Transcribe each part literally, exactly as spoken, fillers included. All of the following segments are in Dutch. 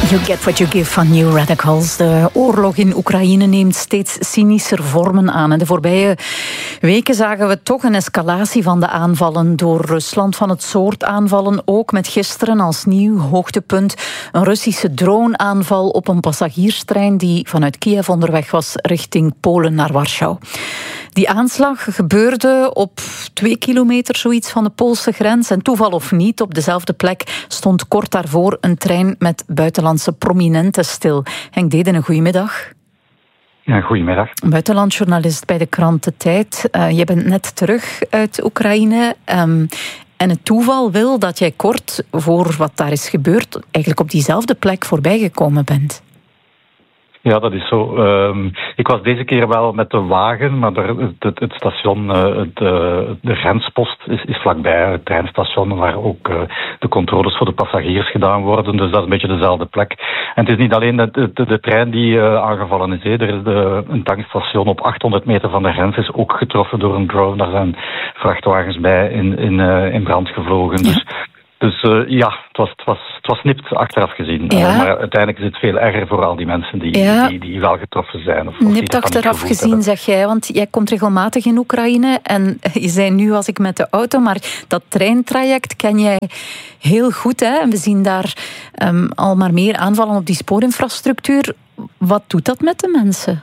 You get what you give van New Radicals. De oorlog in Oekraïne neemt steeds cynischer vormen aan. En de voorbije weken zagen we toch een escalatie van de aanvallen door Rusland. Van het soort aanvallen ook met gisteren als nieuw hoogtepunt een Russische droneaanval op een passagierstrein die vanuit Kiev onderweg was richting Polen naar Warschau. Die aanslag gebeurde op twee kilometer zoiets van de Poolse grens. En toeval of niet, op dezelfde plek stond kort daarvoor een trein met buitenlandse prominenten stil. Henk Deden, een goedemiddag. Ja, goedemiddag. Buitenlandjournalist bij de krant De Tijd. Uh, je bent net terug uit Oekraïne. Um, en het toeval wil dat jij kort voor wat daar is gebeurd eigenlijk op diezelfde plek voorbijgekomen bent. Ja, dat is zo. Uh, ik was deze keer wel met de wagen, maar er, het, het station, uh, het, uh, de grenspost is, is vlakbij, het treinstation, waar ook uh, de controles voor de passagiers gedaan worden. Dus dat is een beetje dezelfde plek. En het is niet alleen de, de, de trein die uh, aangevallen is. He. Er is de, een tankstation op achthonderd meter van de grens is ook getroffen door een drone. Daar zijn vrachtwagens bij in, in, uh, in brand gevlogen. Dus... Dus uh, ja, het was, het, was, het was nipt achteraf gezien. Ja. Uh, maar uiteindelijk is het veel erger voor al die mensen die, ja. die, die wel getroffen zijn. Of, of nipt achteraf gezien, hebben. Zeg jij, want jij komt regelmatig in Oekraïne. En je zei nu als ik met de auto, maar dat treintraject ken jij heel goed. Hè? En we zien daar um, al maar meer aanvallen op die spoorinfrastructuur. Wat doet dat met de mensen?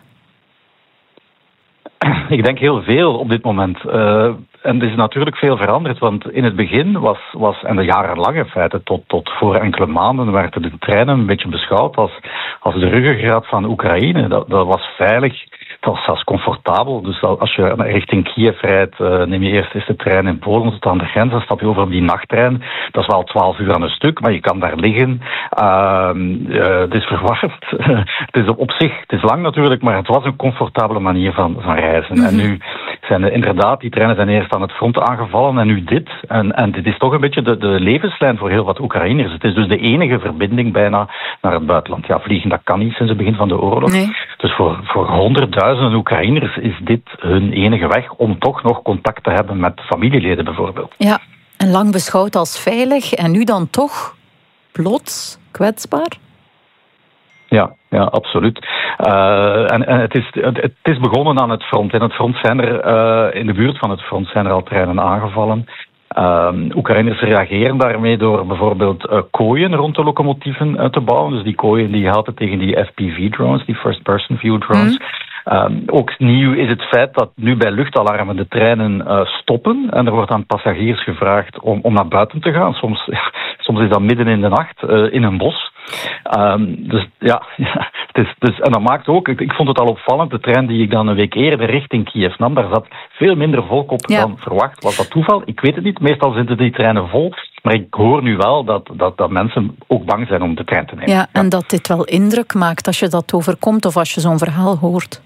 Ik denk heel veel op dit moment. Uh, en er is natuurlijk veel veranderd, want in het begin was, was en de jarenlang in feite, tot, tot voor enkele maanden, werden de treinen een beetje beschouwd als, als de ruggengraat van Oekraïne. Dat, dat was veilig, dat was zelfs comfortabel. Dus als je richting Kiev rijdt, uh, neem je eerst eens de trein in Polen tot aan de grens, dan stap je over op die nachttrein. Dat is wel twaalf uur aan een stuk, maar je kan daar liggen. Uh, uh, het is verwarmd. Het is op, op zich, het is lang natuurlijk, maar het was een comfortabele manier van, van reizen. Mm-hmm. En nu zijn er inderdaad, die treinen zijn eerst aan het front aangevallen en nu dit. En, en dit is toch een beetje de, de levenslijn voor heel wat Oekraïners. Het is dus de enige verbinding bijna naar het buitenland. Ja, vliegen dat kan niet sinds het begin van de oorlog. Nee. Dus voor, voor honderdduizenden Oekraïners is dit hun enige weg om toch nog contact te hebben met familieleden bijvoorbeeld. Ja, en lang beschouwd als veilig en nu dan toch plots kwetsbaar? Ja, ja, absoluut. Uh, en, en het, is, het, het is begonnen aan het front. In het front zijn er, uh, in de buurt van het front zijn er al treinen aangevallen. Uh, Oekraïners reageren daarmee door bijvoorbeeld uh, kooien rond de locomotieven uh, te bouwen. Dus die kooien die helpen tegen die F P V-drones, die first-person view drones. Mm. Um, ook nieuw is het feit dat nu bij luchtalarmen de treinen uh, stoppen en er wordt aan passagiers gevraagd om, om naar buiten te gaan. Soms, ja, soms is dat midden in de nacht uh, in een bos. Um, dus ja, ja het is, dus, en dat maakt ook, ik, ik vond het al opvallend, de trein die ik dan een week eerder richting Kiev nam, daar zat veel minder volk op ja. dan verwacht. Was dat toeval? Ik weet het niet. Meestal zitten die treinen vol. Maar ik hoor nu wel dat, dat, dat mensen ook bang zijn om de trein te nemen. Ja, en ja. dat dit wel indruk maakt als je dat overkomt of als je zo'n verhaal hoort.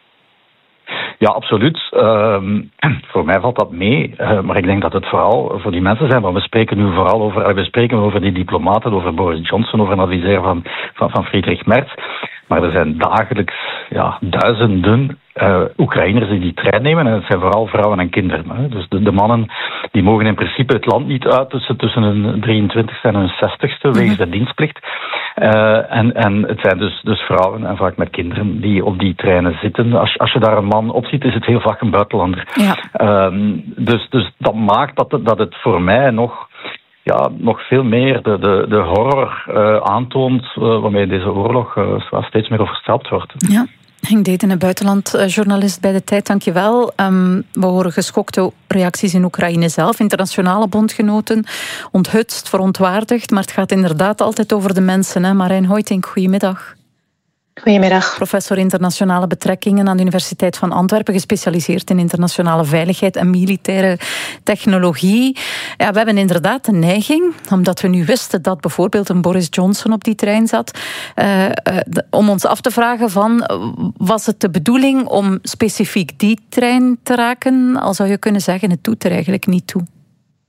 Ja, absoluut. Uh, voor mij valt dat mee. Uh, maar ik denk dat het vooral voor die mensen zijn. Want we spreken nu vooral over, we spreken over die diplomaten, over Boris Johnson, over een adviseur van, van, van Friedrich Merz. Maar er zijn dagelijks ja, duizenden uh, Oekraïners die die trein nemen. En het zijn vooral vrouwen en kinderen. Hè. Dus de, de mannen die mogen in principe het land niet uit tussen, tussen hun drieëntwintigste en hun zestigste wegens mm-hmm. de dienstplicht. Uh, en, en het zijn dus, dus vrouwen en vaak met kinderen die op die treinen zitten. Als, als je daar een man op ziet, is het heel vaak een buitenlander. Ja. Uh, dus, dus dat maakt dat, dat het voor mij nog... Ja, nog veel meer de, de, de horror uh, aantoont uh, waarmee deze oorlog uh, steeds meer overstelpt wordt. Ja, Henk Deden, een buitenlandjournalist bij De Tijd, dankjewel. Um, we horen geschokte reacties in Oekraïne zelf. Internationale bondgenoten onthutst, verontwaardigd. Maar het gaat inderdaad altijd over de mensen. Hè? Marijn Hoytink, goedemiddag. Goedemiddag. Professor internationale betrekkingen aan de Universiteit van Antwerpen, gespecialiseerd in internationale veiligheid en militaire technologie. Ja, we hebben inderdaad de neiging, omdat we nu wisten dat bijvoorbeeld een Boris Johnson op die trein zat, uh, uh, de, om ons af te vragen van, was het de bedoeling om specifiek die trein te raken? Al zou je kunnen zeggen, het doet er eigenlijk niet toe.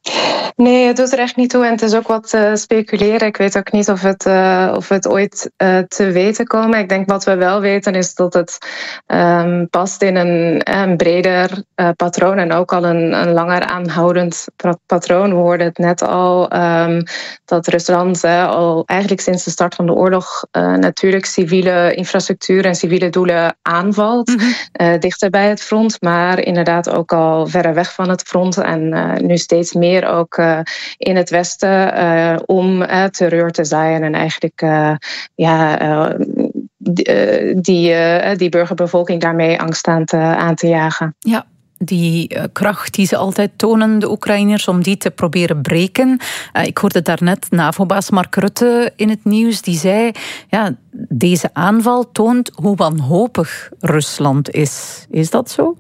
Nee, het doet er echt niet toe en het is ook wat uh, speculeren. Ik weet ook niet of het, uh, of het ooit uh, te weten komen. Ik denk wat we wel weten is dat het um, past in een, een breder uh, patroon en ook al een, een langer aanhoudend patroon. We hoorden het net al, um, dat Rusland uh, al eigenlijk sinds de start van de oorlog uh, natuurlijk civiele infrastructuur en civiele doelen aanvalt. Mm-hmm. Uh, dichter bij het front, maar inderdaad ook al verder weg van het front en uh, nu steeds meer ook uh, in het Westen uh, om uh, terreur te zaaien en eigenlijk uh, ja, uh, die, uh, die, uh, die burgerbevolking daarmee angst aan te, aan te jagen. Ja. Die uh, kracht die ze altijd tonen, de Oekraïners, om die te proberen breken. Uh, ik hoorde daarnet NAVO-baas Mark Rutte in het nieuws. Die zei, ja, deze aanval toont hoe wanhopig Rusland is. Is dat zo?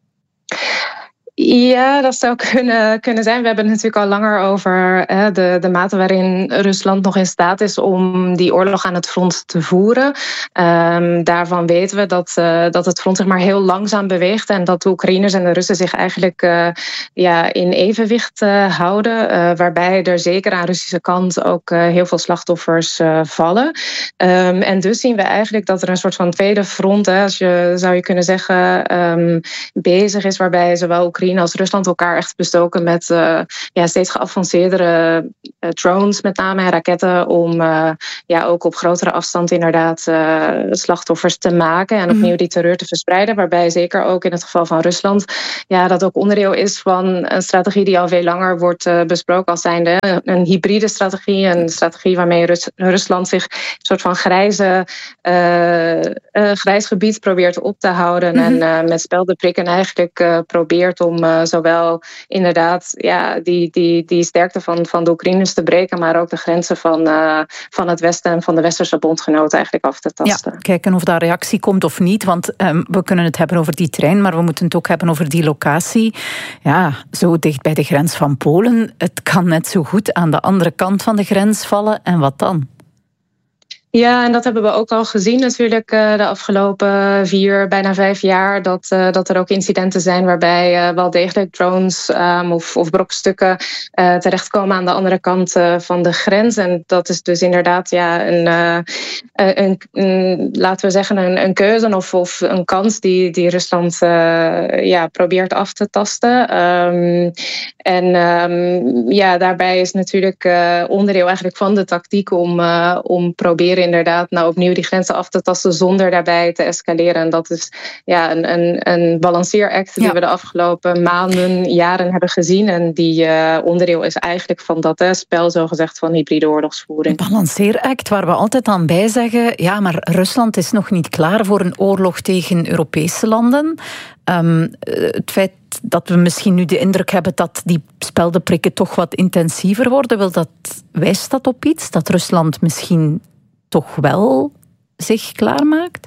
Ja, dat zou kunnen, kunnen zijn. We hebben het natuurlijk al langer over hè, de, de mate waarin Rusland nog in staat is om die oorlog aan het front te voeren. Um, daarvan weten we dat, uh, dat het front zich maar heel langzaam beweegt en dat de Oekraïners en de Russen zich eigenlijk uh, ja, in evenwicht uh, houden. Uh, waarbij er zeker aan de Russische kant ook uh, heel veel slachtoffers uh, vallen. Um, en dus zien we eigenlijk dat er een soort van tweede front, hè, als je, zou je kunnen zeggen, um, bezig is waarbij zowel Oekraïne als Rusland elkaar echt bestoken met uh, ja, steeds geavanceerdere uh, drones, met name en raketten, om uh, ja, ook op grotere afstand inderdaad uh, slachtoffers te maken en opnieuw die terreur te verspreiden. Waarbij zeker ook in het geval van Rusland ja, dat ook onderdeel is van een strategie die al veel langer wordt uh, besproken als zijnde een hybride strategie. Een strategie waarmee Rus- Rusland zich een soort van grijze, uh, uh, grijs gebied probeert op te houden. Mm-hmm. En uh, met speldenprikken eigenlijk uh, probeert om om uh, zowel inderdaad ja, die, die, die sterkte van, van de Oekraïners te breken, maar ook de grenzen van, uh, van het Westen en van de Westerse bondgenoten eigenlijk af te tasten. Ja, kijken of daar reactie komt of niet, want um, we kunnen het hebben over die trein, maar we moeten het ook hebben over die locatie. Ja, zo dicht bij de grens van Polen. Het kan net zo goed aan de andere kant van de grens vallen. En wat dan? Ja, en dat hebben we ook al gezien natuurlijk uh, de afgelopen vier, bijna vijf jaar. Dat, uh, dat er ook incidenten zijn waarbij uh, wel degelijk drones um, of, of brokstukken uh, terechtkomen aan de andere kant uh, van de grens. En dat is dus inderdaad ja, een, uh, een, een, laten we zeggen, een, een keuze of, of een kans die, die Rusland uh, ja, probeert af te tasten. Um, en um, ja, daarbij is natuurlijk uh, onderdeel eigenlijk van de tactiek om, uh, om proberen inderdaad nou opnieuw die grenzen af te tasten zonder daarbij te escaleren. En dat is ja, een, een, een balanceeract die ja. we de afgelopen maanden, jaren hebben gezien. En die uh, onderdeel is eigenlijk van dat hè, spel zogezegd van hybride oorlogsvoering. Een balanceeract waar we altijd aan bij zeggen, ja, maar Rusland is nog niet klaar voor een oorlog tegen Europese landen. Um, het feit dat we misschien nu de indruk hebben dat die speldenprikken toch wat intensiever worden, wil dat, wijst dat op iets? Dat Rusland misschien toch wel zich klaarmaakt?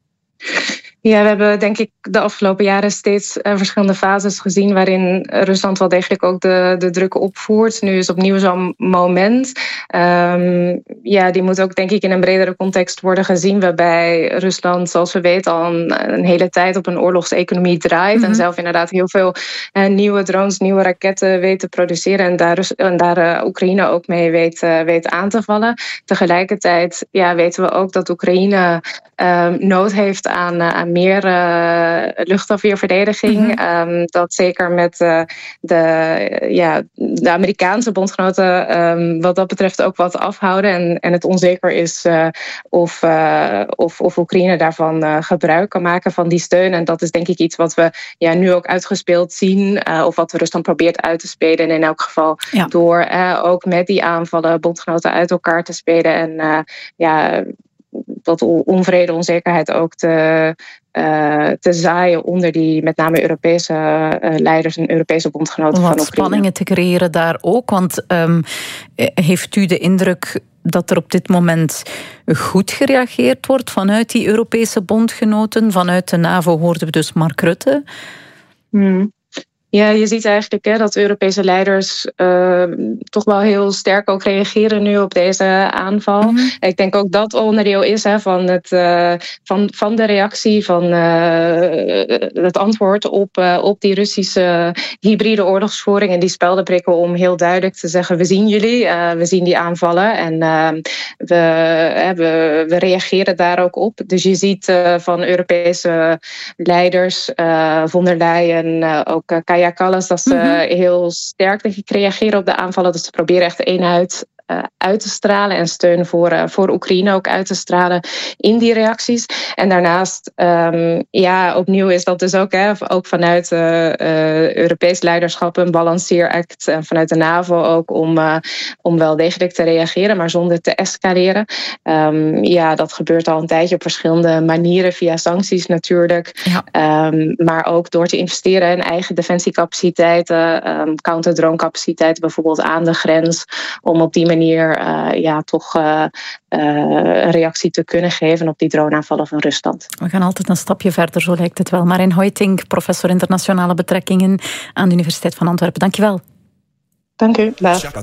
Ja, we hebben denk ik de afgelopen jaren steeds uh, verschillende fases gezien waarin Rusland wel degelijk ook de, de druk opvoert. Nu is opnieuw zo'n moment. Um, ja, die moet ook denk ik in een bredere context worden gezien, waarbij Rusland, zoals we weten, al een, een hele tijd op een oorlogseconomie draait. Mm-hmm. En zelf inderdaad heel veel uh, nieuwe drones, nieuwe raketten weet te produceren en daar, en daar uh, Oekraïne ook mee weet, uh, weet aan te vallen. Tegelijkertijd ja, weten we ook dat Oekraïne uh, nood heeft aan, uh, aan meer uh, luchtafweerverdediging. Mm-hmm. Um, dat zeker met uh, de, uh, ja, de Amerikaanse bondgenoten um, wat dat betreft ook wat afhouden. En, en het onzeker is uh, of, uh, of, of Oekraïne daarvan uh, gebruik kan maken van die steun. En dat is denk ik iets wat we ja, nu ook uitgespeeld zien. Uh, of wat Rusland probeert uit te spelen. En in elk geval ja. door uh, ook met die aanvallen bondgenoten uit elkaar te spelen. En uh, ja... dat onvrede, onzekerheid ook te, uh, te zaaien onder die met name Europese uh, leiders en Europese bondgenoten van Oekraïne. Spanningen te creëren daar ook, want um, heeft u de indruk dat er op dit moment goed gereageerd wordt vanuit die Europese bondgenoten? Vanuit de NAVO hoorden we dus Mark Rutte. Hmm. Ja, je ziet eigenlijk hè, dat Europese leiders uh, toch wel heel sterk ook reageren nu op deze aanval. Mm-hmm. Ik denk ook dat onderdeel is hè, van, het, uh, van, van de reactie, van uh, het antwoord op, uh, op die Russische hybride oorlogsvoering en die speldenprikken om heel duidelijk te zeggen, we zien jullie, uh, we zien die aanvallen en uh, we, uh, we, we reageren daar ook op. Dus je ziet uh, van Europese leiders, uh, von der Leyen, uh, ook uh, Kaja Kallas, dat ze mm-hmm. heel sterk denk ik, reageren op de aanvallen. Dat ze proberen echt de eenheid uh, uit te stralen en steun voor, uh, voor Oekraïne ook uit te stralen in die reacties. En daarnaast, um, ja, opnieuw is dat dus ook, hè, ook vanuit uh, uh, Europees leiderschap een balanceeract en vanuit de NAVO ook om, uh, om wel degelijk te reageren, maar zonder te escaleren. Um, ja, dat gebeurt al een tijdje op verschillende manieren, via sancties natuurlijk, ja. um, maar ook door te investeren in eigen defensiecapaciteiten, um, counter-drone capaciteiten bijvoorbeeld aan de grens, om op die manier uh, ja, toch uh, uh, een reactie te kunnen geven op die droneaanvallen van Rusland. We gaan altijd een stapje verder, zo lijkt het wel. Marijn Hoytink, professor internationale betrekkingen aan de Universiteit van Antwerpen. Dank je wel. Dank u. Dag.